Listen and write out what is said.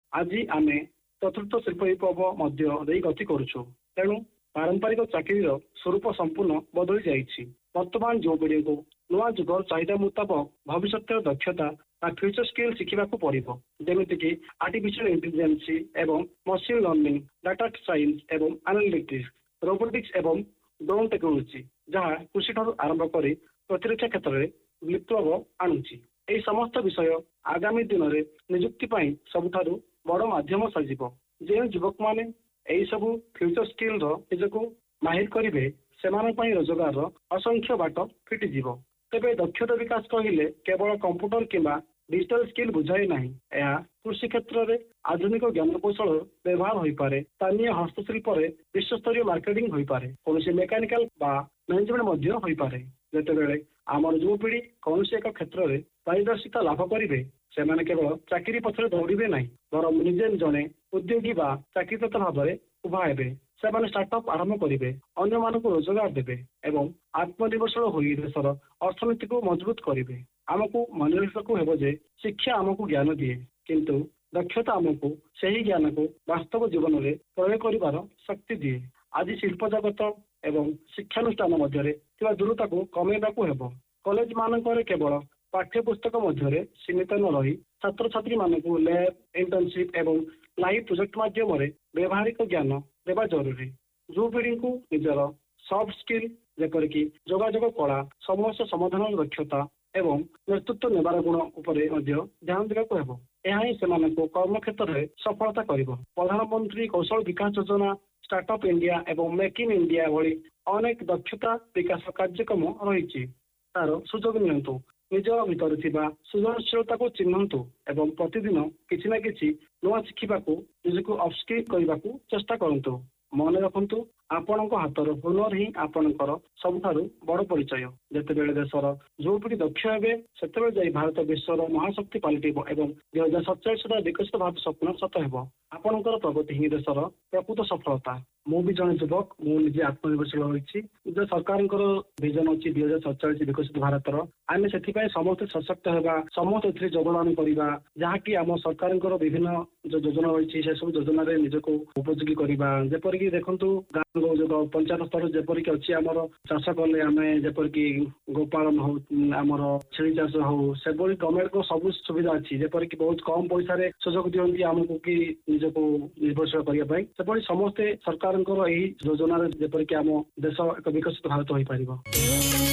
ଆଜି ଆମେ ଚତୁର୍ଥ ଶିଳ୍ପ ବିପ୍ଳବ ମଧ୍ୟ ଦେଇ ଗତି କରୁଛୁ। ତେଣୁ ପାରମ୍ପରିକ ଚାକିରିର ସ୍ୱରୂପ ସମ୍ପୂର୍ଣ୍ଣ ବଦଳି ଯାଇଛି। ବର୍ତ୍ତମାନ ଯୁବପିଢ଼ିକୁ ନୂଆ ଯୁଗର ଚାହିଦା ମୁତାବକ ଭବିଷ୍ୟତର ଦକ୍ଷତା ବା ଫ୍ୟୁଚର ସ୍କିଲ୍ ଶିଖିବାକୁ ପଡ଼ିବ, ଯେମିତିକି ଆର୍ଟିଫିସିଆଲ ଇଣ୍ଟେଲିଜେନ୍ସ ଏବଂ ମସିନ୍ ଲର୍ଣ୍ଣିଂ, ଡାଟା ସାଇନ୍ସ ଏବଂ ଆନାଲିଟିକ୍ସ, ରୋବୋଟିକ୍ସ ଏବଂ ଡ୍ରୋନ୍ ଟେକ୍ନୋଲୋଜି, ଯାହା କୃଷିଠାରୁ ଆରମ୍ଭ କରି ପ୍ରତିରକ୍ଷା କ୍ଷେତ୍ରରେ ବିପ୍ଳବ ଆଣୁଛି। ଏହି ସମସ୍ତ ବିଷୟ ଆଗାମୀ ଦିନରେ ନିଯୁକ୍ତି ପାଇଁ ସବୁଠାରୁ ବଡ଼ ମାଧ୍ୟମ ସାଜିବ। ଯେଉଁ ଯୁବକମାନେ ଏହି ସବୁ ଫ୍ୟୁଚର ସ୍କିଲ୍ର ନିଜକୁ ମାହିର କରିବେ, ସେମାନଙ୍କ ପାଇଁ ରୋଜଗାରର ଅସଂଖ୍ୟ ବାଟ ଫିଟିଯିବ। ତେବେ ଦକ୍ଷତା ବିକାଶ କହିଲେ କେବଳ କମ୍ପ୍ୟୁଟର କିମ୍ବା ଡିଜିଟାଲ ସ୍କିଲ୍ ବୁଝାଏ ନାହିଁ। ଏହା କୃଷି କ୍ଷେତ୍ରରେ ଆଧୁନିକ ଜ୍ଞାନକୌଶଳ ବ୍ୟବହାର ହୋଇପାରେ, ସ୍ଥାନୀୟ ହସ୍ତଶିଳ୍ପରେ ବିଶ୍ୱସ୍ତରୀୟ ମାର୍କେଟିଂ ହୋଇପାରେ, କୌଣସି ମେକାନିକାଲ ବା ମ୍ୟାନେଜମେଣ୍ଟ ମଧ୍ୟ ହୋଇପାରେ। ଯେତେବେଳେ ଆମର ଯୁବପିଢ଼ି କୌଣସି ଏକ କ୍ଷେତ୍ରରେ ପାରଦର୍ଶିତା ଲାଭ କରିବେ, ସେମାନେ କେବଳ ଚାକିରି ପଛରେ ଦୌଡ଼ିବେ ନାହିଁ, ବରଂ ନିଜେ ଜଣେ ଉଦ୍ୟୋଗୀ ବା ଚାକିରିଦାତା ଭାବରେ ଉଭା ହେବେ। ସେମାନେ ଷ୍ଟାର୍ଟଅପ୍ ଆରମ୍ଭ କରିବେ, ଅନ୍ୟମାନଙ୍କୁ ରୋଜଗାର ଦେବେ ଏବଂ ଆତ୍ମନିର୍ଭରଶୀଳ ହୋଇ ଦେଶର ଅର୍ଥନୀତିକୁ ମଜବୁତ କରିବେ। ଆମକୁ ମନେ ରଖିବାକୁ ହେବ ଯେ ଶିକ୍ଷା ଆମକୁ ଜ୍ଞାନ ଦିଏ, କିନ୍ତୁ ଦକ୍ଷତା ଆମକୁ ସେହି ଜ୍ଞାନକୁ ବାସ୍ତବ ଜୀବନରେ ପ୍ରୟୋଗ କରିବାର ଶକ୍ତି ଦିଏ। ଆଜି ଶିଳ୍ପ ଜଗତ ଏବଂ ଶିକ୍ଷାନୁଷ୍ଠାନ ମଧ୍ୟରେ ଥିବା ଦୂରତାକୁ କମାଇବାକୁ ହେବ। କଲେଜ ମାନଙ୍କରେ କେବଳ ପାଠ୍ୟପୁସ୍ତକ ମଧ୍ୟରେ ସୀମିତ ନ ରହି ଛାତ୍ରଛାତ୍ରୀମାନଙ୍କୁ ଲ୍ୟାବ୍, ଇଣ୍ଟର୍ନସିପ୍ ଏବଂ ଲାଇଭ୍ ପ୍ରୋଜେକ୍ଟ ମାଧ୍ୟମରେ ବ୍ୟବହାରିକ ଜ୍ଞାନ ଦେବା ଜରୁରୀ। ଯୁବପିଢ଼ିଙ୍କୁ ନିଜର ସଫ୍ଟ ସ୍କିଲ୍ ଯେପରିକି ଯୋଗାଯୋଗ କଳା, ସମସ୍ୟା ସମାଧାନର ଦକ୍ଷତା ଏବଂ ନେତୃତ୍ୱ ନେବାର ଗୁଣ ଉପରେ ମଧ୍ୟ ଧ୍ୟାନ ଦେବାକୁ ହେବ। ଏହା ହିଁ ସେମାନଙ୍କୁ କର୍ମକ୍ଷେତ୍ରରେ ସଫଳତା କରିବ। ପ୍ରଧାନମନ୍ତ୍ରୀ କୌଶଳ ବିକାଶ ଯୋଜନା, ଷ୍ଟାର୍ଟଅପ୍ ଇଣ୍ଡିଆ ଏବଂ ମେକ୍ ଇନ୍ ଇଣ୍ଡିଆ ଭଳି ଅନେକ ଦକ୍ଷତା ବିକାଶ କାର୍ଯ୍ୟକ୍ରମ ରହିଛି। ତାର ସୁଯୋଗ ନିଅନ୍ତୁ, ନିଜ ଭିତରେ ଥିବା ସୃଜନଶୀଳତାକୁ ଚିହ୍ନନ୍ତୁ ଏବଂ ପ୍ରତିଦିନ କିଛି ନା କିଛି ନୂଆ ଶିଖିବାକୁ, ନିଜକୁ ଅପସ୍କିଲ୍ କରିବାକୁ ଚେଷ୍ଟା କରନ୍ତୁ। ମନେ ରଖନ୍ତୁ, ଆପଣଙ୍କ ହାତର ହୁନର ହିଁ ଆପଣଙ୍କର ସବୁଠାରୁ ବଡ଼ ପରିଚୟ। ଯେତେବେଳେ ଦେଶର ଯୁବପିଢ଼ି ଦକ୍ଷ ହେବେ, ସେତେବେଳେ ଯାଇ ଭାରତ ବିଶ୍ୱର ମହାଶକ୍ତି ପାଲଟିବ ଏବଂ 2047 ସୁଦ୍ଧା ବିକଶିତ ଭାରତ ସ୍ୱପ୍ନ ସତ ହେବ। ଆପଣଙ୍କର ପ୍ରଗତି ହିଁ ଦେଶର ପ୍ରକୃତ ସଫଳତା। ମୁଁ ବି ଜଣେ ଯୁବକ, ମୁଁ ନିଜେ ଆତ୍ମନିର୍ଭରଶୀଳ ହୋଇଛି। ନିଜ ସରକାରଙ୍କର ଭିଜନ ଅଛି 2047 ବିକଶିତ ଭାରତର। ଆମେ ସେଥିପାଇଁ ସମସ୍ତେ ସଶକ୍ତ ହେବା, ସମସ୍ତେ ଏଥିରେ ଯୋଗଦାନ କରିବା, ଯାହାକି ଆମ ସରକାରଙ୍କର ବିଭିନ୍ନ ଯୋଉ ଯୋଜନା ରହିଛି ସେସବୁ ଯୋଜନାରେ ନିଜକୁ ଉପଯୋଗୀ କରିବା। ଯେପରିକି ଦେଖନ୍ତୁ, ଗାଁ ଯୋଗ ପଞ୍ଚାୟତ ସ୍ତର ଯେପରିକି ଅଛି, ଆମର ଚାଷ କଲେ ଆମେ ଯେପରିକି ଗୋପାଳନ ହଉ, ଆମର ଛେଳି ଚାଷ ହଉ, ସେଭଳି ଗଭର୍ଣ୍ଣମେଣ୍ଟଙ୍କ ସବୁ ସୁବିଧା ଅଛି, ଯେପରିକି ବହୁତ କମ ପଇସାରେ ସୁଯୋଗ ଦିଅନ୍ତି ଆମକୁ କି ନିଜକୁ ନିର୍ଭରଶୀଳ କରିବା ପାଇଁ। ସେଭଳି ସମସ୍ତେ ସରକାରଙ୍କର ଏହି ଯୋଜନାରେ ଯେପରିକି ଆମ ଦେଶ ଏକ ବିକଶିତ ଭାରତ ହୋଇପାରିବ।